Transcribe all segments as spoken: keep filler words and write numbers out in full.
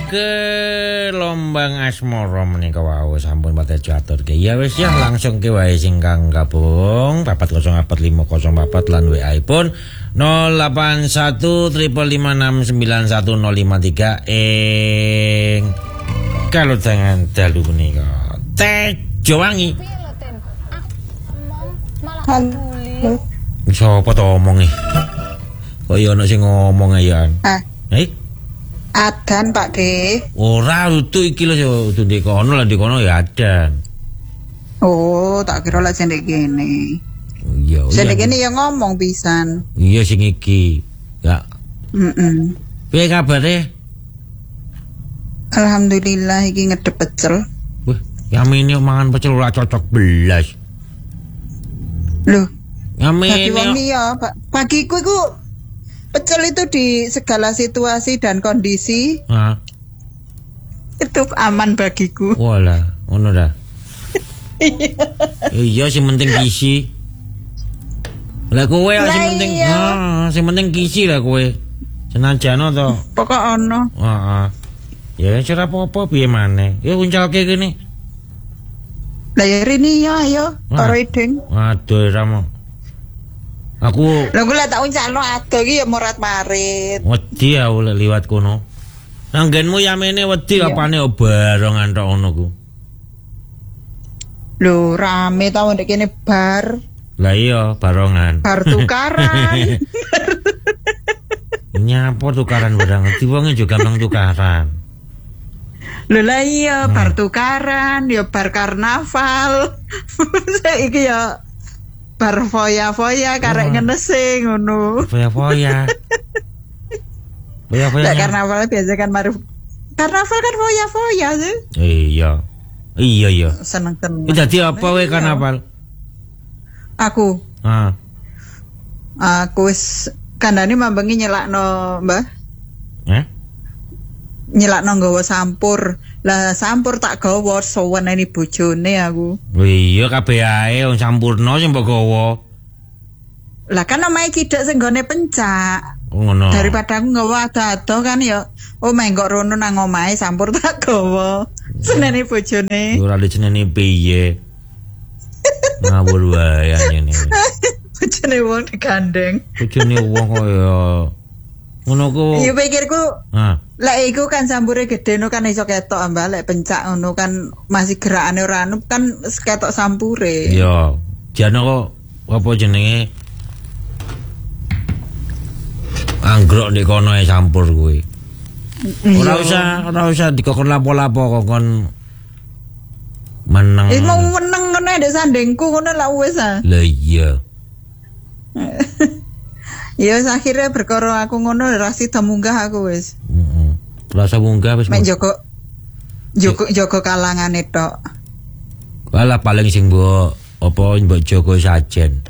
gelombang asmara menika wau sampun pate caturke. Ya wis ya langsung ke wae sing kang gabung empat nol empat lima nol empat lan W A-ipun nol delapan satu lima lima enam sembilan satu nol lima tiga ing kalau jangan dalu menika. Tejo Wangi. Halo. Sapa to omongi? Kok ya ana sing ngomong ayan. Ah. Hei. Adan Pak De. Ora utuh iki lho yo ndek kono lah ndek kono ya adan. Oh, tak kira lek ndek kene. Iya. Sing kene ya ngomong pisan. Iya sing iki. Ya. Heeh. Piye kabare? Alhamdulillah iki ngedep pecel. Wah, yamine mangan pecel ora cocok belas. Loh, yamine bagi wong liya, Pak. Bagiku iku pecel itu di segala situasi dan kondisi. Heeh. Itu aman bagiku. Walah, ngono dah. Iya, sing penting gizi. Lah kowe sing penting, ha, sing penting gizi lah kowe. Senajan to. Pokok ono. Heeh. Ya ora apa-apa piye maneh. Ya uncalke kene. Lah ya rini ya ayo, karo ideng. Waduh, Ramo. Aku lha kula tak uncalno ado iki ya morat-marit. Wedi ya oleh liwat kono. Nanggenmu yamene wedi apane barongan tok ngono ku. Lho rame tau ndek kene bar. Lah iya barongan. Bar tukaran. Nyapa tukaran barang ngerti wong juga gampang tukaran. Lho lah iya hmm. bar tukaran, ya bar karnaval. Saiki ya bar foya-foya karek oh. ngenese ngono. Foya-foya. Foya-foya. Lah karnaval biasa kan mari karnaval kan foya-foya sih. Iya. Iya iya. Seneng-seneng. Iki dadi apa wae karnaval? Aku. Ah. Aku wis kandhane mambengi nyelakno, Mbah. Eh? Nyelakno nggawa sampur. Lah sampur tak gawa soweneni bojone aku. Iya kabeh ae wong sampurna sing mbok gawa. Lah kan omahe kidak sing gone pencak. Oh, ngono. Daripada aku nggawa ado kan ya oh menggok rono nang omahe sampur tak gawa. Senene bojone. Ora dijeneni piye. Ngawur wae ngene. Bojone wong digandeng. Bojone wong kaya ngono ku. Iya pikirku. Heeh. Lek iku kan sambure gede no kan iso ketok Mbak lek pencak ngono kan masih gerakane ora anu kan ketok sampure. Iya. Jane kok apa jenenge? Anggrok ndek kono e sampur kuwi. Ora usah ora usah dikokon lapo-lapo kokon meneng. Eh mau meneng ngene ndek sandengku ngono lah wis ah. Lah iya. Ya akhirnya perkara aku ngono ra sida munggah aku wis. Heeh. Rasa munggah wis. Mek Joko Joko Joko kalangane tok. Walah paling sing mbok apa mbok Joko sajen.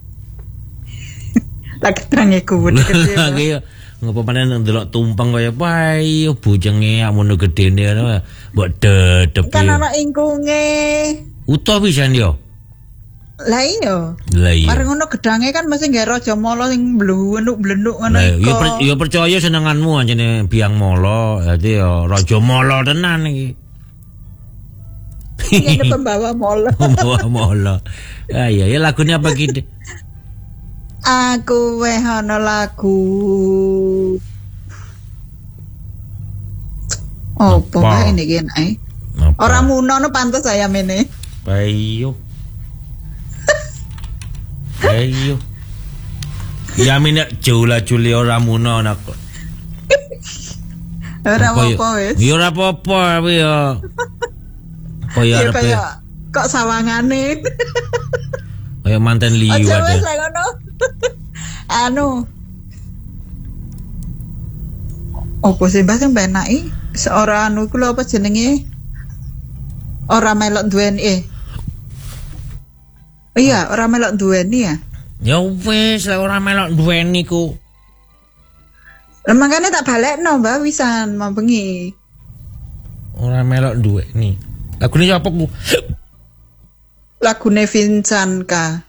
Lagi trange kuwet gede. Lagi ngopo panen ndelok tumpeng kaya wae bojenge amono gedene mbok dedep. Kan ana ingkunge. Utuh pisan yo. Lah iya. Lah iya. Bareng ngono gedange kan mesti nggae raja mala sing blenduk-blenduk ngono iku. Ya per, ya percaya senenganmu anjene biang mala, dadi ya raja mala tenan iki. Ini pembawa mala. Pembawa mala. Ah iya, ya lagunya apa gitu? Aku weh ana lagu. Oh, apa ini gen ae? Ora munono pantes saya mene. Bayo. Ayo. Ya mina jula juli ora muno anak. Ora apa wis. Ya ora apa-apa kuwi ya. Kaya arepe. Kok sawangane. Kaya manten liwat. Aja wis lah ngono. Anu. Opo sih Mbah sing penaki? Seora anu ku lho apa jenenge? Ora melok duweni eh. Iya, ora melok duweni ya. Ya wis, lek ora melok duweni ku. Lah makane tak balekno, Mbak, wisan mambengi. Ora melok duweni. Lagune sapa ku? Lagune Vincent Ka.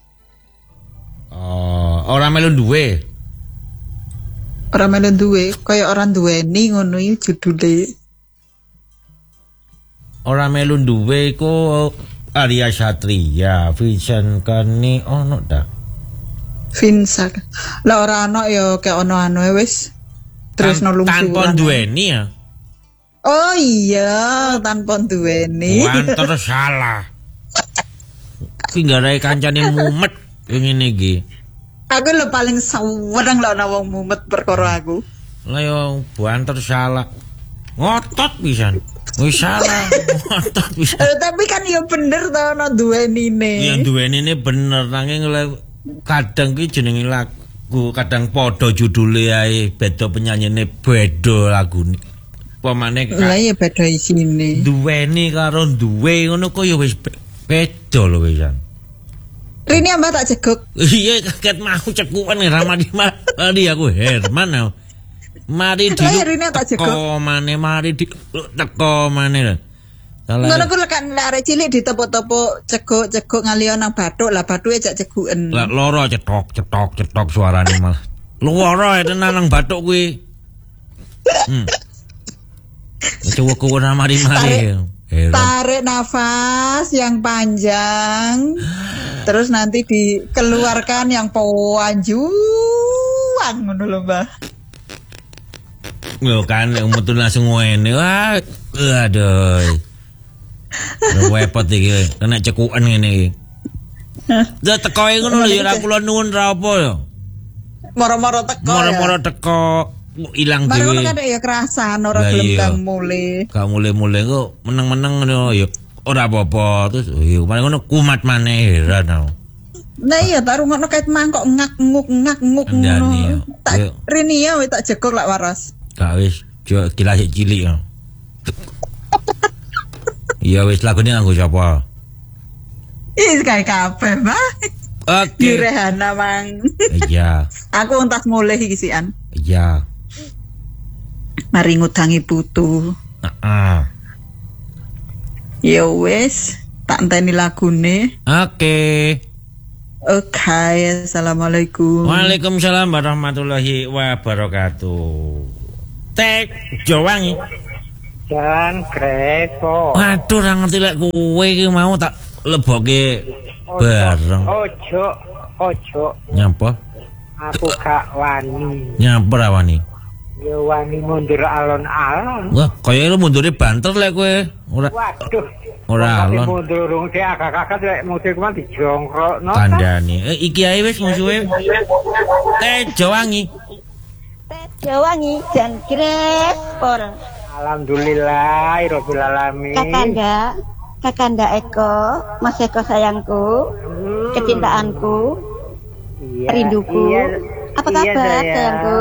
Oh, ora melok duwe. Ora melok duwe, kaya ora duweni ngono iki judule. ora melu duwe iku Arya Satria, Vincent Kani ono ta. Vincent. Lah ora ono ya kayak ono anu wis. Terus no lungsuran. Tanpa duweni ya. Oh iya, tanpa duweni. Wanter salah. Ki nggarai kancane mumet ngene iki. Aku lo paling sawedang lah ana wong mumet perkara aku. Lah yo banter salah. Ngotot pisan. Wis salah, ngotot pisan. Eh, tapi kan ya bener to ana duwenine. Ya duwenine bener nanging kadang ki jenenge lagu, kadang padha judule ae, beda penyanyine beda lagune. Pemane lah ya beda isine. Duweni karo duwe ngono kok ya wis beda lho pisan. Rini ambak tak ceguk. Iya kaget mau cekukan Ramadi mari aku Herman. Mari di teko maneh mari di teko maneh. Ngono ku lekan arek cilik ditepuk-tepuk ceguk-ceguk ngaliyo nang bathuk lah bathuke jak ceguken. Lah loro cetok cetok cetok suarane malah. Loro tenan nang bathuk kuwi. Hmm. Coba mari mari. Tarik nafas yang panjang. Terus nanti dikeluarkan yang panjang ngono lho, Mbah. Yo kan umut langsung ngene. Wah, aduh. Repot iki, kena cekukan ngene iki. Lah teko ngono lho ya ora kula nuwun ra apa ya. Moro-moro teko. Moro-moro teko ilang dhewe. Baru kan ya kerasan ora gelem kang mule. Gak mule-mule kok meneng-meneng ngono ya ora apa-apa terus yo paling ngono kumat maneh heran aku. Nah iya tak rungokno kait mangkok ngak-nguk ngak-nguk ngono. Tak Rini ya wis tak jegok lak waras. Gak wis jo kilas cilik ya. Iya wis lagune nganggo sapa? Is kae kabeh, Mbak. Oke. Rehana mang. Iya. Aku entas mulih iki sian. Iya. Mari ngudangi putu. Heeh. Ya wis, tak enteni lagune. Oke. Oke, assalamualaikum. Waalaikumsalam warahmatullahi wabarakatuh. Tek Jowangi. Jan Grepo. Waduh ora ngerti lek kowe iki mau tak leboke bareng. Ojo, ojo. Nyapa? Aku gak wani. Nyapa ra wani? Ya wani mundur alon-alon. Wah, kaya lu mundure banter lek kowe. Ora. Waduh. Ora alon. Mundur rung dhek agak-agak lek mundur kuwi dijongkrokno. Kandhane. Eh iki ae wis musuhe. Teh Jowangi. Teh Jowangi Jan Grepol. Alhamdulillah rabbil alamin. Kakanda, Kakanda Eko, Mas Eko sayangku, hmm. kecintaanku, iya, rinduku. Iya, apa kabar iya, sayangku?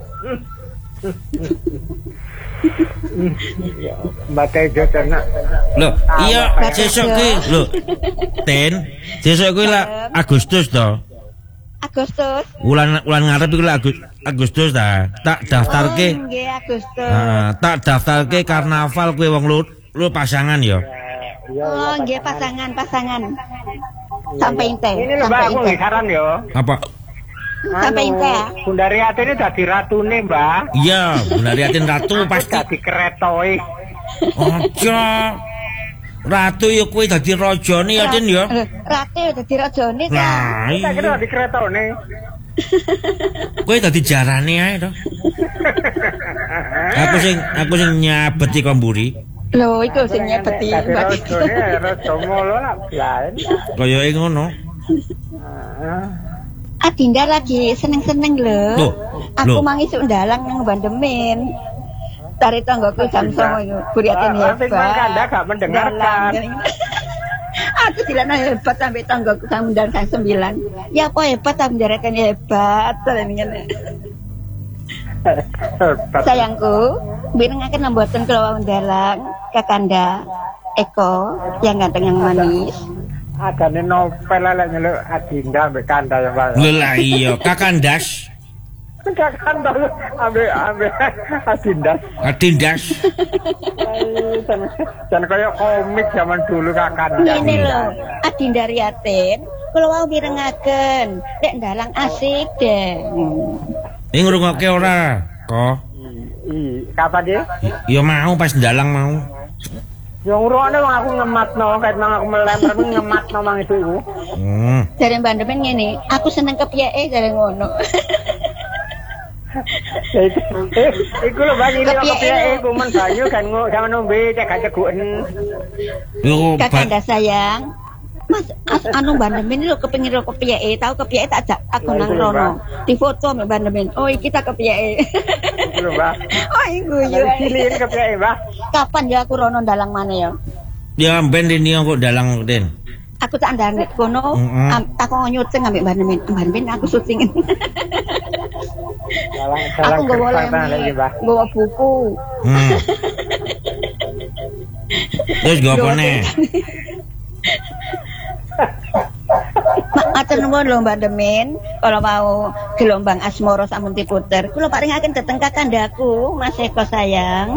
Mbak Tejo tenan. Lho, iya sesuk ki lho. Ten, sesuk ki lah Agustus to. Agustus. Wulan wulan ngarep iki lah Agustus ta. Tak daftarke. Oh, nggih Agustus. Heeh, tak daftarke karnaval kowe wong lu, lu pasangan ya. Oh, nggih pasangan, pasangan. Sampai ente. Ini lho Mbak aku nggih saran yo. Apa? Sampai ente ya. Bunda Riatin ini dadi ratune, Mbak. Iya, Bunda Riatin ratu pasti dadi keretoe. Ojo. Ratu ya kowe dadi rajane ya Tin ya. Ratu dadi rajane kan. Nah, iya dadi keretone. Kowe dadi jarane ae to. Aku sing aku sing nyabeti komburi. Lho, iku sing nyabeti. Rajane raja molo lah blaen. Kaya ngono. Adinda lagi seneng-seneng lho. Aku mang isuk ndalang nang Bandemin. Dari tanggoku Samsung itu Buriatin hebat. Anda gak mendengarkan. Aku dilana hebat sampai tanggoku sang dan sang sembilan. Ya apa hebat tak menjarakan hebat. Sayangku, bilang akan membuatkan keluar mendalang Kakanda Eko yang ganteng yang manis. Ada nih novel lah nyeluk Adinda ambek Kanda ya Pak. Lah iya, Kakandas. Kakanda ambek ambek Adindas. Adindas. Jangan kayak komik zaman dulu Kakanda. Ini loh, Adinda Riatin. Kalau mau mirengaken, dek ndalang asik deh. Ini ngrungokke ora, kok. Iya, kapan dia? Ya mau pas ndalang mau. Yang urone wong aku ngematno, kayak mang aku melemper ngematno mang itu iku. Hmm. Jare Mbak Demen ngene, aku seneng kepiyeke jare ngono. Eh, iku lho bang ini kepiyeke iku men banyu kan ngo sama nombe cek gak ceguken. Yo, Kakanda sayang. Mas, as, anu Mbak Demen lho kepengin ro kepiyeke, tau kepiyeke tak ajak aku nang rono. Difoto mbak Mbak Demen. Oh, iki tak kepiyeke. Iku lho, Mbak. Oh, iku yo. Cilin kepiyeke, Mbak. Kapan ya aku rono dalang mana ya? Ya ben dini kok dalang Den. Aku tak ndang kono, Mm -hmm. tak kok nyuting ambek Mbak Demen. Mbak Demen aku syuting. Aku nggawa lem, nggawa buku. Hmm. Terus gue apa nih? Matur nuwun lho Mbak Demen, kalau mau gelombang asmara sampun diputer, kula paringaken dhateng kakandaku, Mas Eko sayang.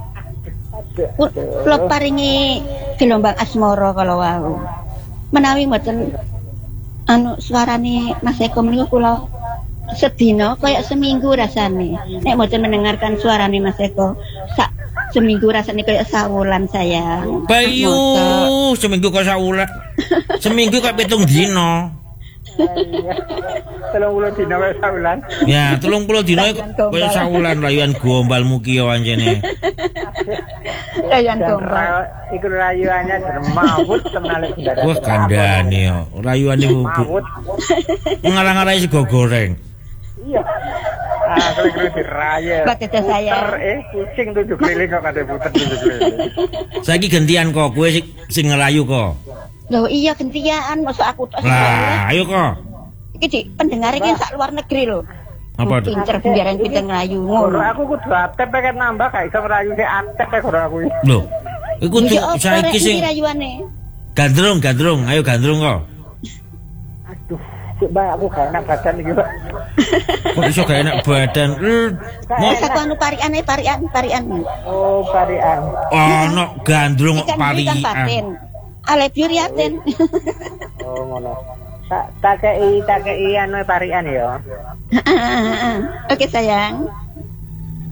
Kula paringi gelombang asmara kalau wau. Menawi mboten anu suarane Mas Eko menika kula sedina kayak seminggu rasane. Nek mboten mendengarkan suarane Mas Eko, sak seminggu rasane kayak sawulan sayang. Bayu, seminggu kok sawulan. Seminggu kok pitung dino. Telung puluh dino kaya sawulan. Ya, telung puluh dino kaya sawulan rayuan gombalmu ki yo anjene. Rayuan gombal. Iku rayuannya dermawut tenan lek. Wah, kandhane yo. Rayuane bubuk. Ngalang-alangi sego goreng. Iya. Ah, kira-kira diraya. Kok dados saya. Eh, kucing tujuh keliling kok kate puter tujuh keliling. Saiki gantian kok, kowe sing sing ngerayu kok. Loh iya gantian, masuk aku tok. Lah, ayo kok. Iki Dik, pendengar iki sak luar negeri lho. Apa tuh? Pinter biaran kita ngerayu Ngono ngono. aku kudu atep pengen nambah gak iso ngerayu sik atep e karo aku. Lho, iku tuh saiki sing rayuane. gandrung, gandrung, ayo gandrung kok. Aduh, Mbak aku gak enak badan iki, Mbak. Kok iso gak enak badan? Mau satu anu parian ae parian parian. Oh, parian. Ono gandrung Ikan parian. Ale Puriaten. Oh, ngono. Tak tak kei tak kei anu parian ya. Oke sayang.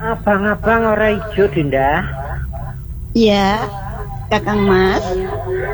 Abang-abang ora ijo Dinda. Iya, Kakang Mas.